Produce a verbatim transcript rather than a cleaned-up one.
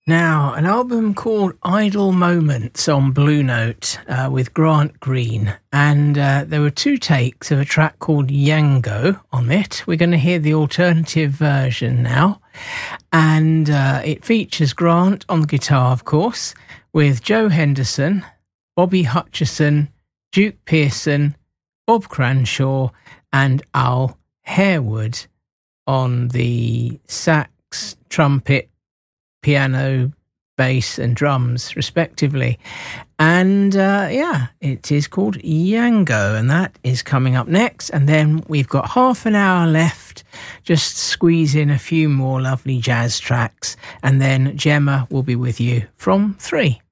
Now, an album called Idle Moments on Blue Note uh, with Grant Green. And uh, there were two takes of a track called Yango on it. We're going to hear the alternative version now. And uh, it features Grant on the guitar, of course, with Joe Henderson, Bobby Hutcherson, Duke Pearson, Bob Cranshaw, and Al Harewood on the sax, trumpet, piano, bass and drums respectively. And uh, yeah, it is called Yango, and that is coming up next. And then we've got half an hour left, just squeeze in a few more lovely jazz tracks, and then Gemma will be with you from three.